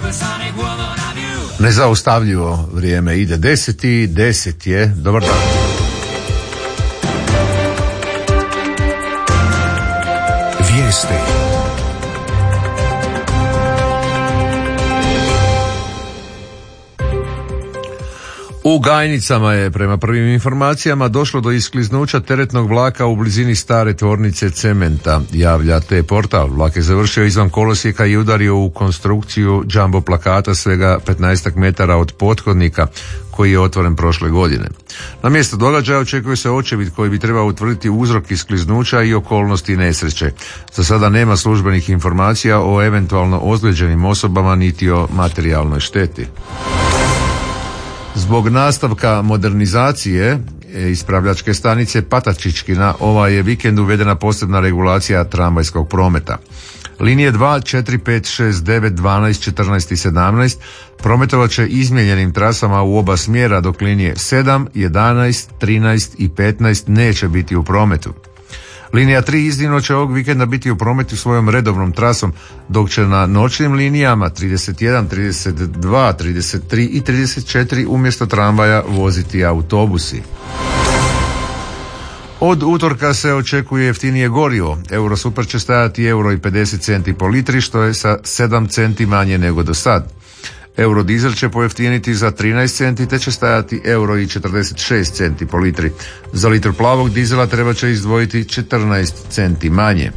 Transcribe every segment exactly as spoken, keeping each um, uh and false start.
Nezaustavljivo vrijeme ide, deset i deset je, dobar dan. Vijesti. U Gajnicama je prema prvim informacijama došlo do iskliznuća teretnog vlaka u blizini stare tvornice cementa, javlja T portal. Vlak je završio izvan kolosijeka i udario u konstrukciju jumbo plakata svega petnaestak metara od pothodnika koji je otvoren prošle godine. Na mjesto događaja očekuje se očevid koji bi trebao utvrditi uzrok iskliznuća i okolnosti nesreće. Za sada nema službenih informacija o eventualno ozlijeđenim osobama niti o materijalnoj šteti. Zbog nastavka modernizacije ispravljačke stanice Patačićkina ovaj je vikend uvedena posebna regulacija tramvajskog prometa. Linije dva, četiri, pet, šest, devet, dvanaest, četrnaest i sedamnaest prometovat će izmijenjenim trasama u oba smjera, dok linije sedam, jedanaest, trinaest i petnaest neće biti u prometu. Linija tri iznimno će ovog vikenda biti u prometu svojom redovnom trasom, dok će na noćnim linijama trideset jedan, trideset dva, trideset tri i trideset četiri umjesto tramvaja voziti autobusi. Od utorka se očekuje jeftinije gorivo. Eurosuper će stajati euro i pedeset centi po litri, što je sa sedam centi manje nego do sad. Eurodizel će pojeftiniti za trinaest centi te će stajati euro i četrdeset šest centi po litri. Za litr plavog dizela treba će izdvojiti četrnaest centi manje.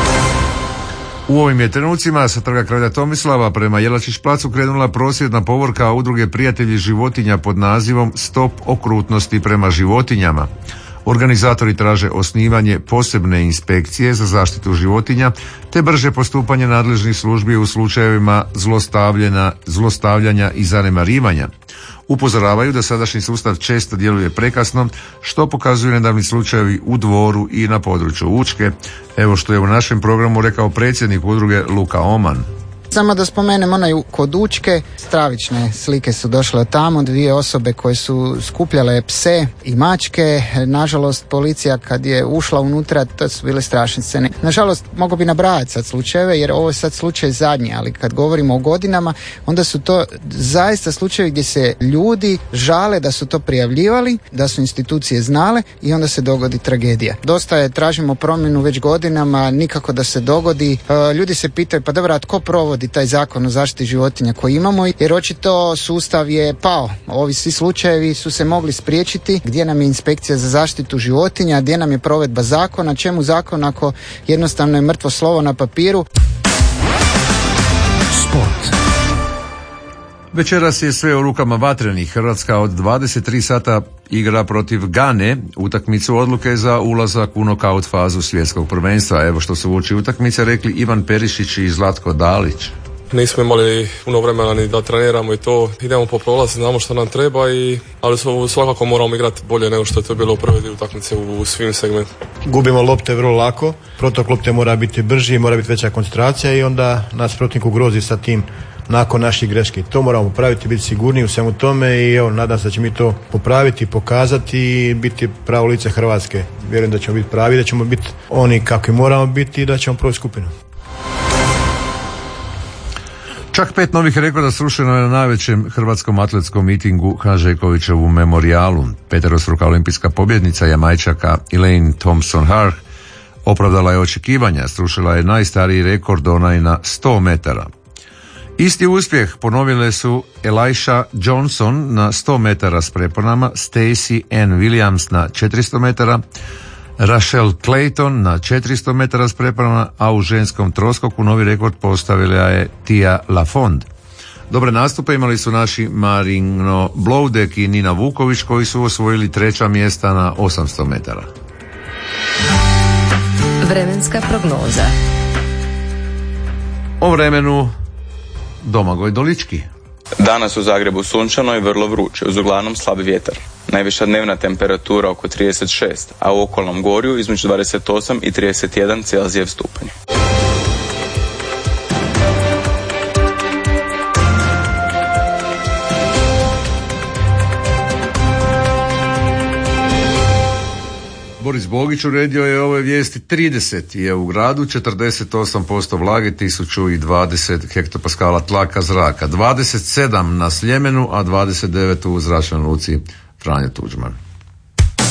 U ovim je trenucima sa trga kralja Tomislava prema Jelačić placu krenula prosvjedna povorka udruge Prijatelji životinja pod nazivom Stop okrutnosti prema životinjama. Organizatori traže osnivanje posebne inspekcije za zaštitu životinja te brže postupanje nadležnih službi u slučajevima zlostavljanja, zlostavljanja i zanemarivanja. Upozoravaju da sadašnji sustav često djeluje prekasno, što pokazuju nedavni slučajevi u Dvoru i na području Učke. Evo što je u našem programu rekao predsjednik udruge Luka Oman. Samo da spomenem onaj kod Učke, stravične slike su došle tamo, dvije osobe koje su skupljale pse i mačke. Nažalost, policija kad je ušla unutra, to su bile strašne scene. Nažalost, mogu bi nabrajati sad slučajeve, jer ovo je sad slučaj zadnji, ali kad govorimo o godinama, onda su to zaista slučajevi gdje se ljudi žale da su to prijavljivali, da su institucije znale i onda se dogodi tragedija. Dosta je, tražimo promjenu već godinama, nikako da se dogodi. E, ljudi se pitaju, pa dobro, a tko provodi taj zakon o zaštiti životinja koji imamo, jer očito sustav je pao. Ovi svi slučajevi su se mogli spriječiti. Gdje nam je inspekcija za zaštitu životinja, gdje nam je provedba zakona, čemu zakon ako jednostavno je mrtvo slovo na papiru. Sport. Večeras je sve u rukama vatrenih. Hrvatska od dvadeset tri sata igra protiv Gane, utakmicu odluke za ulazak u nokaut fazu svjetskog prvenstva. Evo što su uoči utakmice rekli Ivan Perišić i Zlatko Dalić. Nismo imali puno vremena ni da treniramo i to. Idemo po prolazu, znamo što nam treba, i, ali svakako moramo igrati bolje nego što je to bilo u prvoj dio utakmice u svim segmentima. Gubimo lopte vrlo lako, protok lopte mora biti brži, mora biti veća koncentracija i onda nas protivnik ugrozi sa tim nakon naših greški. To moramo popraviti, biti sigurniji u svemu tome i evo, nadam se da ćemo mi to popraviti, pokazati i biti pravo lice Hrvatske. Vjerujem da ćemo biti pravi, da ćemo biti oni kakvi moramo biti i da ćemo proći skupinu. Čak pet novih rekorda srušeno je na najvećem hrvatskom atletskom mitingu Hanžekovićevu memorijalu. Peterostruka olimpijska pobjednica Jamajčaka Elaine Thompson-Hart opravdala je očekivanja, srušila je najstariji rekord, onaj na sto metara. Isti uspjeh ponovile su Elisha Johnson na sto metara s preponama, Stacey Ann Williams na četiristo metara, Rachel Clayton na četiristo metara s preponama, a u ženskom troskoku novi rekord postavila je Tia Lafond. Dobre nastupe imali su naši Marino Bloudek i Nina Vuković, koji su osvojili treća mjesta na osamsto metara. Vremenska prognoza. O vremenu Domagoj Dolički. Danas u Zagrebu sunčano i vrlo vruće, uz uglavnom slab vjetar. Najviša dnevna temperatura oko trideset šest, a u okolnom gorju između dvadeset osam i trideset jedan Celzijev stupanj. Boris Bogić uredio je ove vijesti. Trideset je u gradu, četrdeset osam posto vlage, tisuću dvadeset hektopaskala tlaka zraka, dvadeset sedam na Sljemenu, a dvadeset devet u zračnoj luci Franjo Tuđman.